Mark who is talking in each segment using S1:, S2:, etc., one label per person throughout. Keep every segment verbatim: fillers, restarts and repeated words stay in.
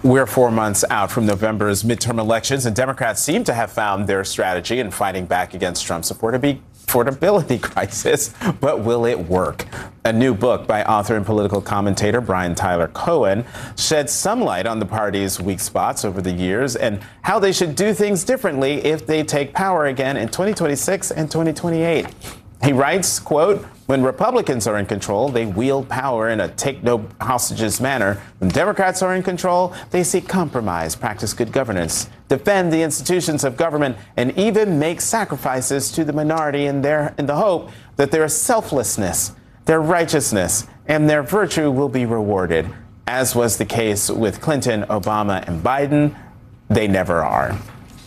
S1: We're four months out from November's midterm elections, and Democrats seem to have found their strategy in fighting back against Trump's affordability crisis. But will it work? A new book by author and political commentator Brian Tyler Cohen sheds some light on the party's weak spots over the years and how they should do things differently if they take power again in twenty twenty-six and twenty twenty-eight. He writes, quote, "When Republicans are in control, they wield power in a take-no-hostages manner. When Democrats are in control, they seek compromise, practice good governance, defend the institutions of government, and even make sacrifices to the minority in, their, in the hope that their selflessness, their righteousness, and their virtue will be rewarded. As was the case with Clinton, Obama, and Biden, they never are."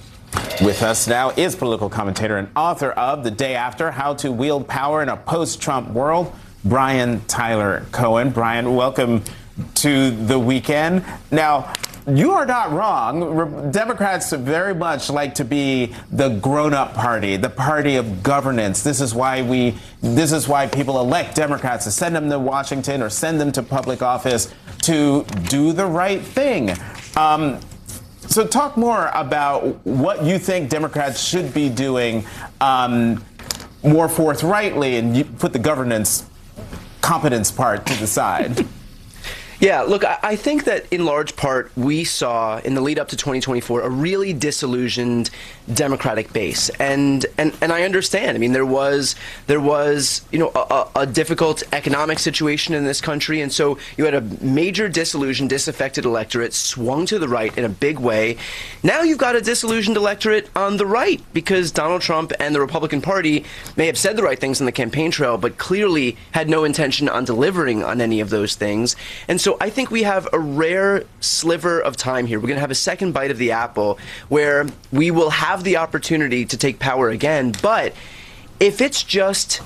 S1: With us now is political commentator and author of The Day After, How to Wield Power in a Post-Trump World, Brian Tyler Cohen. Brian, welcome to the weekend. Now, you are not wrong. Democrats very much like to be the grown-up party, the party of governance. This is why we, this is why people elect Democrats to send them to Washington or send them to public office to do the right thing. Um, So talk more about what you think Democrats should be doing um, more forthrightly, and you put the governance competence part to the side.
S2: Yeah, look, I think that in large part we saw in the lead up to twenty twenty-four a really disillusioned Democratic base, and and and I understand. I mean, there was there was you know a, a difficult economic situation in this country, and so you had a major disillusioned, disaffected electorate swung to the right in a big way. Now you've got a disillusioned electorate on the right because Donald Trump and the Republican Party may have said the right things on the campaign trail, but clearly had no intention on delivering on any of those things, and so. So I think we have a rare sliver of time here. We're going to have a second bite of the apple where we will have the opportunity to take power again. But if it's just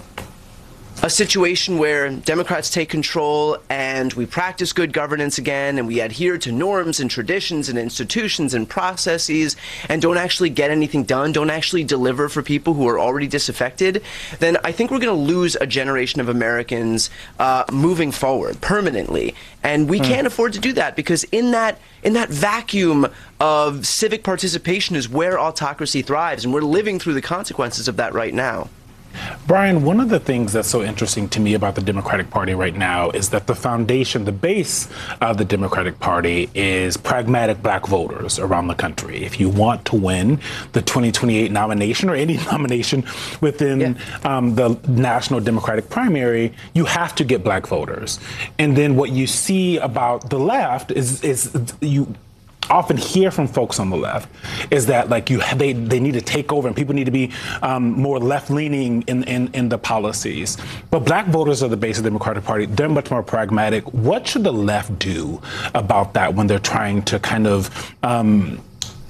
S2: a situation where Democrats take control and we practice good governance again and we adhere to norms and traditions and institutions and processes and don't actually get anything done, don't actually deliver for people who are already disaffected, then I think we're going to lose a generation of Americans uh, moving forward permanently. And we hmm. can't afford to do that because in that in that vacuum of civic participation is where autocracy thrives, and we're living through the consequences of that right now.
S3: Brian, one of the things that's so interesting to me about the Democratic Party right now is that the foundation, the base of the Democratic Party is pragmatic black voters around the country. If you want to win the twenty twenty-eight nomination or any nomination within yeah. um, the national Democratic primary, you have to get black voters. And then what you see about the left is, is you often hear from folks on the left is that like you they they need to take over and people need to be um, more left-leaning in, in in the policies. But black voters are the base of the Democratic Party. They're much more pragmatic. What should the left do about that when they're trying to kind of um,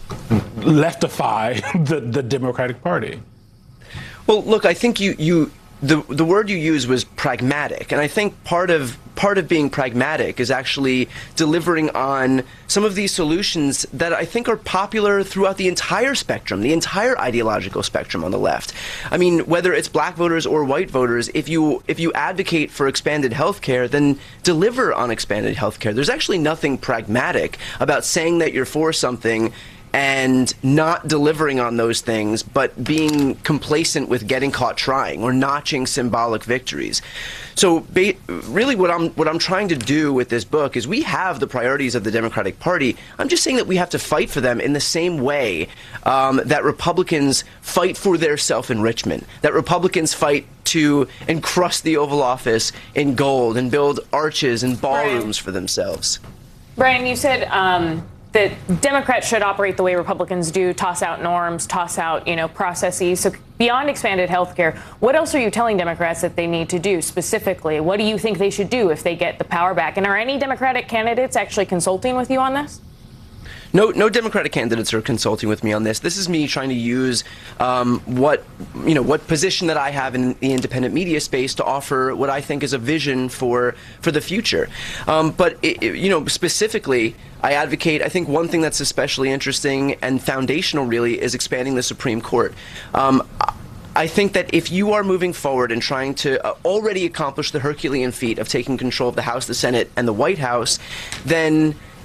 S3: leftify the, the Democratic Party?
S2: Well, look, I think you you the the word you used was pragmatic, and I think part of part of being pragmatic is actually delivering on some of these solutions that I think are popular throughout the entire spectrum, the entire ideological spectrum on the left. I mean, whether it's black voters or white voters, if you if you advocate for expanded health care, then deliver on expanded health care. There's actually nothing pragmatic about saying that you're for something and not delivering on those things, but being complacent with getting caught trying or notching symbolic victories. So ba really what I'm what I'm trying to do with this book is we have the priorities of the Democratic Party. I'm just saying that we have to fight for them in the same way um, that Republicans fight for their self-enrichment, that Republicans fight to encrust the Oval Office in gold and build arches and ballrooms
S4: Brian.
S2: for themselves.
S4: Brian, you said um that Democrats should operate the way Republicans do, toss out norms, toss out, you know, processes. So beyond expanded health care, what else are you telling Democrats that they need to do specifically? What do you think they should do if they get the power back? And are any Democratic candidates actually consulting with you on this?
S2: No, no Democratic candidates are consulting with me on this. This is me trying to use um, what, you know, what position that I have in the independent media space to offer what I think is a vision for for the future. Um, but it, it, you know, specifically, I advocate. I think one thing that's especially interesting and foundational, really, is expanding the Supreme Court. Um, I think that if you are moving forward and trying to uh, already accomplish the Herculean feat of taking control of the House, the Senate, and the White House, then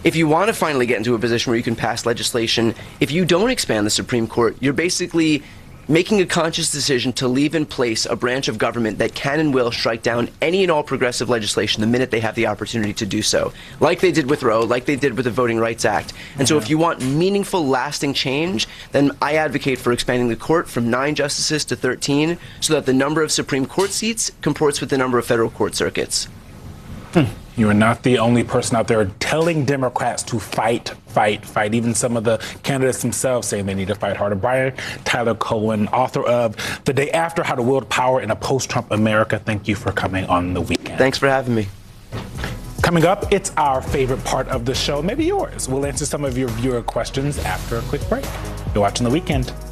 S2: if you want to finally get into a position where you can pass legislation, if you don't expand the Supreme Court, you're basically making a conscious decision to leave in place a branch of government that can and will strike down any and all progressive legislation the minute they have the opportunity to do so, like they did with Roe, like they did with the Voting Rights Act. And mm-hmm. so if you want meaningful, lasting change, then I advocate for expanding the court from nine justices to thirteen so that the number of Supreme Court seats comports with the number of federal court circuits.
S3: Hmm. You are not the only person out there telling Democrats to fight, fight, fight. Even some of the candidates themselves saying they need to fight harder. Brian Tyler Cohen, author of The Day After, How to Wield Power in a Post-Trump America. Thank you for coming on The Weekend.
S2: Thanks for having me.
S3: Coming up, it's our favorite part of the show, maybe yours. We'll answer some of your viewer questions after a quick break. You're watching The Weekend.